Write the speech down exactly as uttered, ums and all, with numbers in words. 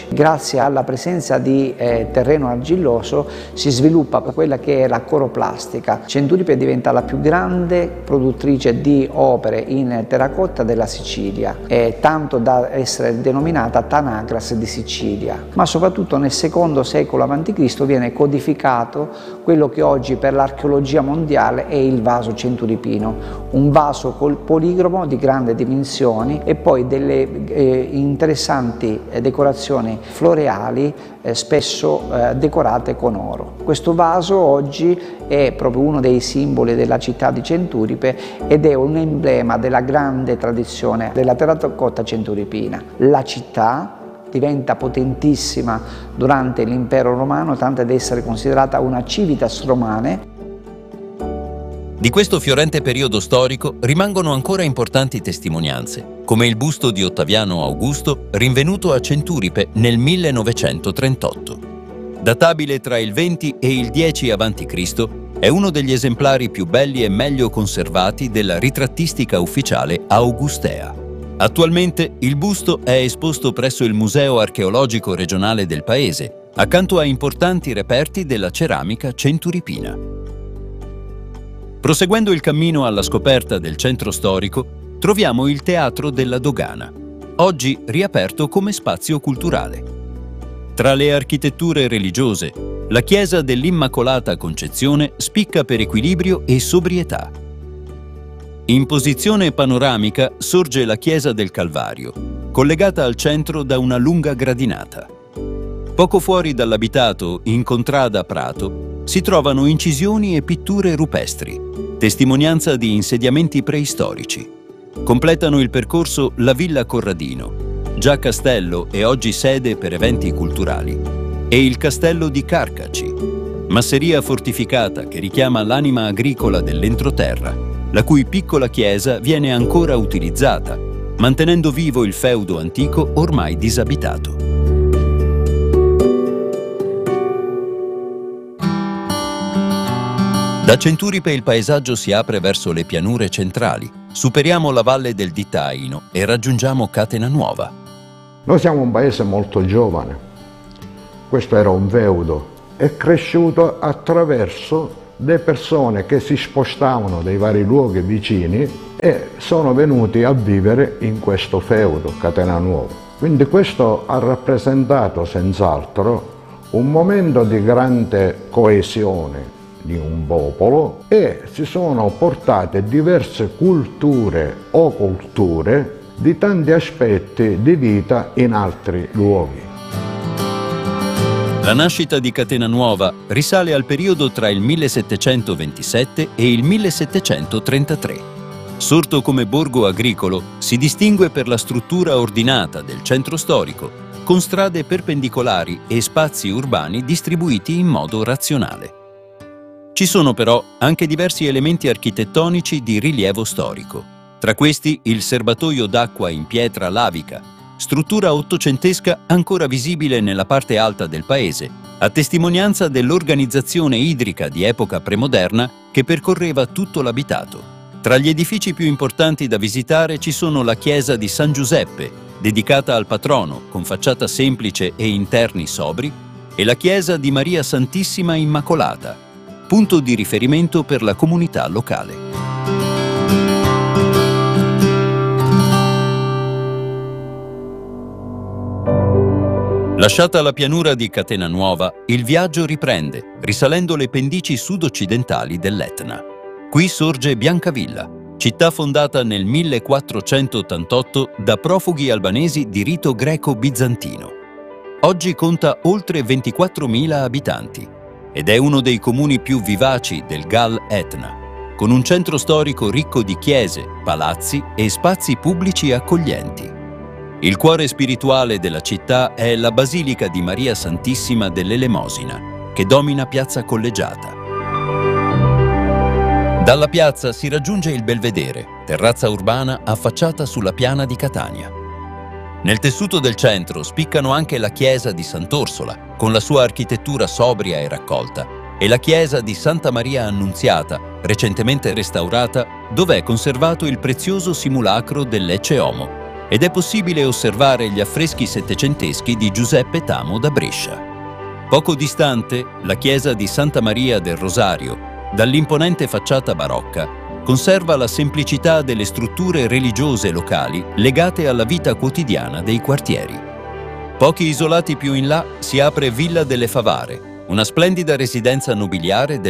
Grazie alla presenza di eh, terreno argilloso si sviluppa quella che è la coroplastica. Centuripe diventa la più grande produttrice di opere in terracotta della Sicilia, eh, tanto da essere denominata Tanagras di Sicilia. Ma soprattutto nel secondo secolo avanti Cristo viene codificato quello che oggi per l'archeologia mondiale è il vaso centuripino, un vaso col policromo di grandi dimensioni e poi delle eh, interessanti eh, decorazioni floreali eh, spesso eh, decorate con oro. Questo vaso oggi è proprio uno dei simboli della città di Centuripe ed è un emblema della grande tradizione della terracotta centuripina. La città diventa potentissima durante l'impero romano, tanto da essere considerata una civitas romane. Di questo fiorente periodo storico rimangono ancora importanti testimonianze, come il busto di Ottaviano Augusto rinvenuto a Centuripe nel millenovecentotrentotto. Databile tra il venti e il dieci avanti Cristo, è uno degli esemplari più belli e meglio conservati della ritrattistica ufficiale augustea. Attualmente il busto è esposto presso il Museo Archeologico Regionale del paese, accanto a importanti reperti della ceramica centuripina. Proseguendo il cammino alla scoperta del centro storico, troviamo il Teatro della Dogana, oggi riaperto come spazio culturale. Tra le architetture religiose, la chiesa dell'Immacolata Concezione spicca per equilibrio e sobrietà. In posizione panoramica sorge la chiesa del Calvario, collegata al centro da una lunga gradinata. Poco fuori dall'abitato, in contrada Prato, si trovano incisioni e pitture rupestri, testimonianza di insediamenti preistorici. Completano il percorso la Villa Corradino, già castello e oggi sede per eventi culturali, e il castello di Carcaci, masseria fortificata che richiama l'anima agricola dell'entroterra, la cui piccola chiesa viene ancora utilizzata, mantenendo vivo il feudo antico ormai disabitato. Da Centuripe il paesaggio si apre verso le pianure centrali, superiamo la valle del Ditaino e raggiungiamo Catena Nuova. Noi siamo un paese molto giovane, questo era un feudo, è cresciuto attraverso le persone che si spostavano dai vari luoghi vicini e sono venuti a vivere in questo feudo, Catena Nuova. Quindi questo ha rappresentato senz'altro un momento di grande coesione di un popolo e si sono portate diverse culture o culture di tanti aspetti di vita in altri luoghi. La nascita di Catena Nuova risale al periodo tra il millesettecentoventisette e il millesettecentotrentatré. Sorto come borgo agricolo, si distingue per la struttura ordinata del centro storico, con strade perpendicolari e spazi urbani distribuiti in modo razionale. Ci sono però anche diversi elementi architettonici di rilievo storico. Tra questi il serbatoio d'acqua in pietra lavica, struttura ottocentesca ancora visibile nella parte alta del paese, a testimonianza dell'organizzazione idrica di epoca premoderna che percorreva tutto l'abitato. Tra gli edifici più importanti da visitare ci sono la chiesa di San Giuseppe, dedicata al patrono, con facciata semplice e interni sobri, e la chiesa di Maria Santissima Immacolata, punto di riferimento per la comunità locale. Lasciata la pianura di Catena Nuova, il viaggio riprende, risalendo le pendici sud-occidentali dell'Etna. Qui sorge Biancavilla, città fondata nel millequattrocentottantotto da profughi albanesi di rito greco-bizantino. Oggi conta oltre ventiquattromila abitanti ed è uno dei comuni più vivaci del Gal Etna, con un centro storico ricco di chiese, palazzi e spazi pubblici accoglienti. Il cuore spirituale della città è la Basilica di Maria Santissima dell'Elemosina, che domina Piazza Collegiata. Dalla piazza si raggiunge il Belvedere, terrazza urbana affacciata sulla piana di Catania. Nel tessuto del centro spiccano anche la chiesa di Sant'Orsola, con la sua architettura sobria e raccolta, e la chiesa di Santa Maria Annunziata, recentemente restaurata, dove è conservato il prezioso simulacro dell'Ecce Homo. ed è possibile osservare gli affreschi settecenteschi di Giuseppe Tamo da Brescia. Poco distante, la chiesa di Santa Maria del Rosario, dall'imponente facciata barocca, conserva la semplicità delle strutture religiose locali legate alla vita quotidiana dei quartieri. Pochi isolati più in là si apre Villa delle Favare, una splendida residenza nobiliare del